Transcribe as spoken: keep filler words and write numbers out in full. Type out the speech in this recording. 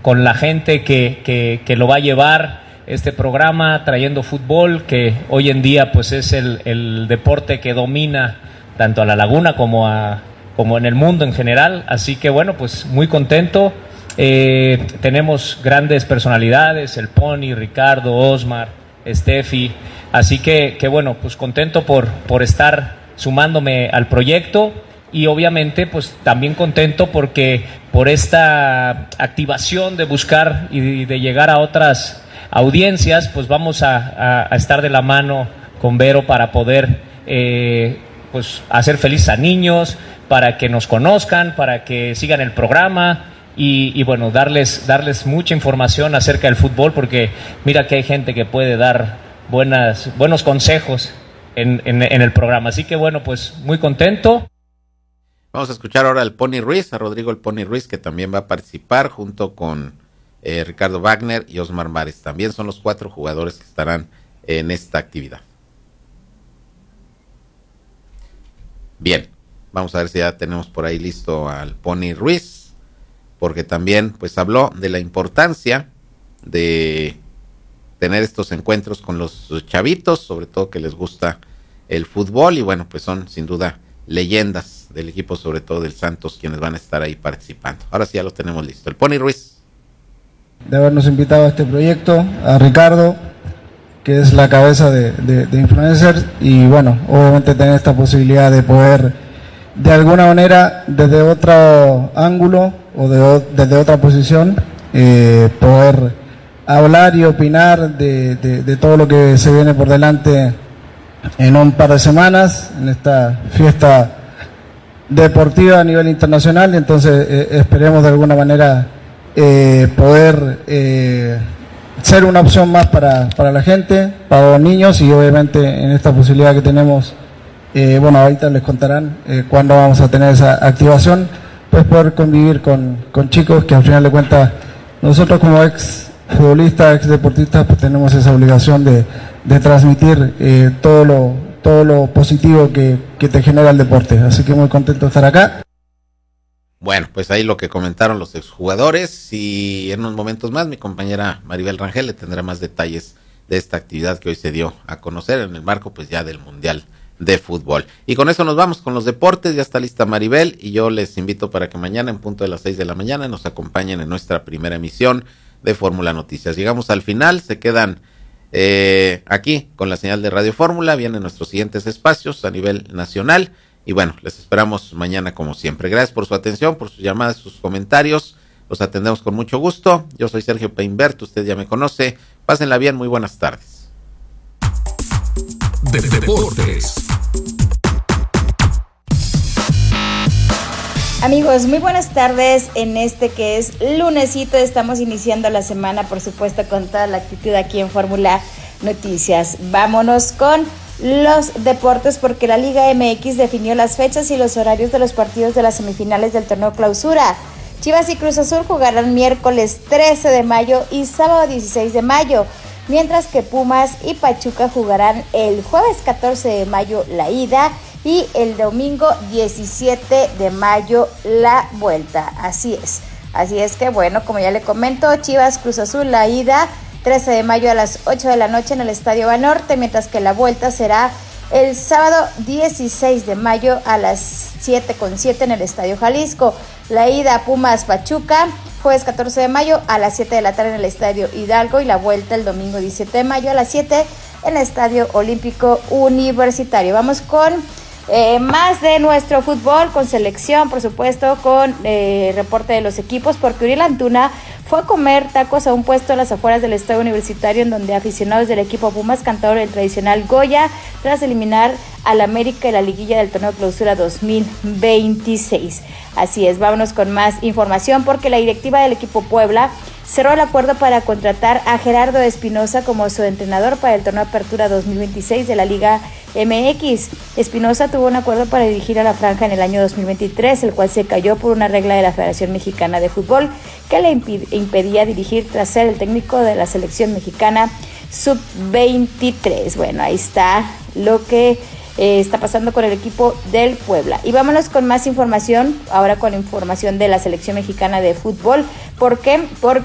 con la gente que, que, que lo va a llevar este programa, trayendo fútbol, que hoy en día pues es el, el deporte que domina tanto a La Laguna como, a, como en el mundo en general. Así que bueno, pues muy contento. Eh, tenemos grandes personalidades, el Pony, Ricardo, Osmar, Steffi. Así que, que bueno, pues contento por, por estar sumándome al proyecto. Y obviamente pues también contento porque por esta activación de buscar y de llegar a otras audiencias, pues vamos a, a, a estar de la mano con Vero para poder eh, pues hacer feliz a niños, para que nos conozcan, para que sigan el programa y, y bueno, darles, darles mucha información acerca del fútbol, porque mira que hay gente que puede dar buenas, buenos consejos en, en, en el programa. Así que bueno, pues muy contento. Vamos a escuchar ahora al Pony Ruiz, a Rodrigo el Pony Ruiz, que también va a participar junto con eh, Ricardo Wagner y Osmar Mares. También son los cuatro jugadores que estarán en esta actividad. Bien, vamos a ver si ya tenemos por ahí listo al Pony Ruiz, porque también pues habló de la importancia de tener estos encuentros con los chavitos, sobre todo que les gusta el fútbol, y bueno, pues son sin duda leyendas del equipo, sobre todo del Santos, quienes van a estar ahí participando. Ahora sí ya lo tenemos listo. El Pony Ruiz. De habernos invitado a este proyecto, a Ricardo, que es la cabeza de, de, de Influencers, y bueno, obviamente tener esta posibilidad de poder, de alguna manera, desde otro ángulo o de, desde otra posición, eh, poder hablar y opinar de, de, de todo lo que se viene por delante en un par de semanas, en esta fiesta deportiva a nivel internacional. Entonces eh, esperemos de alguna manera eh, poder eh, ser una opción más para, para la gente, para los niños, y obviamente en esta posibilidad que tenemos, eh, bueno, ahorita les contarán eh, cuándo vamos a tener esa activación, pues poder convivir con, con chicos que al final de cuentas nosotros como ex futbolistas, ex deportistas, pues tenemos esa obligación de, de transmitir eh, todo lo todo lo positivo que, que te genera el deporte. Así que muy contento de estar acá. Bueno, pues ahí lo que comentaron los exjugadores, y en unos momentos más mi compañera Maribel Rangel le tendrá más detalles de esta actividad que hoy se dio a conocer en el marco pues ya del Mundial de Fútbol. Y con eso nos vamos con los deportes. Ya está lista Maribel, y yo les invito para que mañana en punto de las seis de la mañana nos acompañen en nuestra primera emisión de Fórmula Noticias. Llegamos al final, se quedan Eh, aquí con la señal de Radio Fórmula. Vienen nuestros siguientes espacios a nivel nacional, y bueno, les esperamos mañana como siempre. Gracias por su atención, por sus llamadas, sus comentarios, los atendemos con mucho gusto. Yo soy Sergio Peinbert, usted ya me conoce. Pásenla bien, muy buenas tardes. De Deportes. Amigos, muy buenas tardes en este que es lunesito. Estamos iniciando la semana, por supuesto, con toda la actitud aquí en Fórmula Noticias. Vámonos con los deportes, porque la Liga M X definió las fechas y los horarios de los partidos de las semifinales del torneo Clausura. Chivas y Cruz Azul jugarán miércoles trece de mayo y sábado dieciséis de mayo, mientras que Pumas y Pachuca jugarán el jueves catorce de mayo la ida y el domingo diecisiete de mayo la vuelta. Así es, así es que bueno, como ya le comento, Chivas Cruz Azul la ida trece de mayo a las ocho de la noche en el Estadio Banorte, mientras que la vuelta será el sábado dieciséis de mayo a las siete con siete en el Estadio Jalisco. La ida Pumas Pachuca jueves catorce de mayo a las siete de la tarde en el Estadio Hidalgo, y la vuelta el domingo diecisiete de mayo a las siete en el Estadio Olímpico Universitario. Vamos con Eh, más de nuestro fútbol, con selección, por supuesto, con eh, reporte de los equipos, porque Uriel Antuna fue a comer tacos a un puesto en las afueras del Estadio Universitario, en donde aficionados del equipo Pumas cantaron el tradicional Goya tras eliminar al América en la liguilla del torneo Clausura dos mil veintiséis. Así es, vámonos con más información, porque la directiva del equipo Puebla cerró el acuerdo para contratar a Gerardo Espinosa como su entrenador para el torneo Apertura dos mil veintiséis de la Liga M X. Espinosa tuvo un acuerdo para dirigir a la franja en el año dos mil veintitrés, el cual se cayó por una regla de la Federación Mexicana de Fútbol que le impid- impedía dirigir tras ser el técnico de la selección mexicana sub veintitrés. Bueno, ahí está lo que eh, está pasando con el equipo del Puebla. Y vámonos con más información, ahora con información de la selección mexicana de fútbol. ¿Por qué? Porque